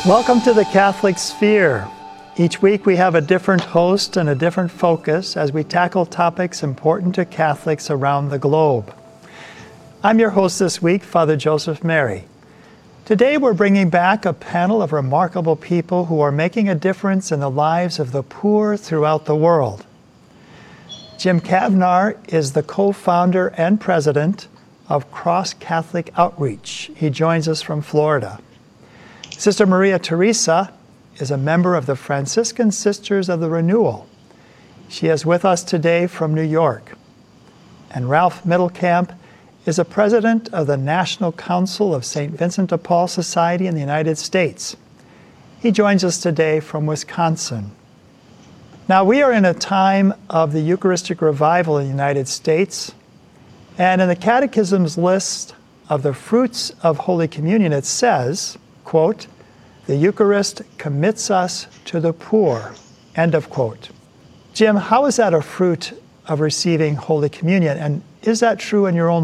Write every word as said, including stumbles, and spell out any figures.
Welcome to the Catholic Sphere. Each week we have a different host and a different focus as we tackle topics important to Catholics around the globe. I'm your host this week, Father Joseph Mary. Today we're bringing back a panel of remarkable people who are making a difference in the lives of the poor throughout the world. Jim Kavnar is the co-founder and president of Cross Catholic Outreach. He joins us from Florida. Sister Maria Teresa is a member of the Franciscan Sisters of the Renewal. She is with us today from New York. And Ralph Mittelkamp is a president of the National Council of Saint Vincent de Paul Society in the United States. He joins us today from Wisconsin. Now, we are in a time of the Eucharistic revival in the United States, and in the Catechism's list of the fruits of Holy Communion, it says, quote, "The Eucharist commits us to the poor," end of quote. Jim, how is that a fruit of receiving Holy Communion, and is that true in your own